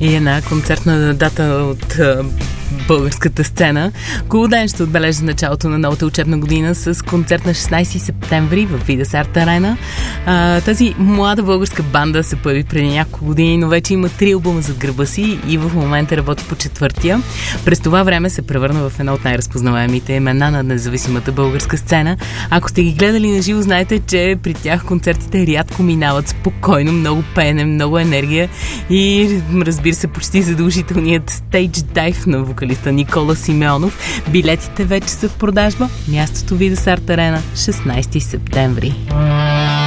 и една концертна дата от българската сцена. Колоден ще отбележи началото на новата учебна година с концерт на 16 септември в Видас Арт Арена. Тази млада българска банда се появи преди няколко години, но вече има 3 албума зад гърба си и в момента работи по 4-тия. През това време се превърна в една от най-разпознаваемите имена на независимата българска сцена. Ако сте ги гледали на живо, знаете, че при тях концертите рядко минават спокойно, много пеене, много енергия и, разбира се, почти задължителният стейдж дайв на вокалиста Никола Симеонов. Билетите вече са в продажба. Мястото Видас Арт Арена, 16 септември.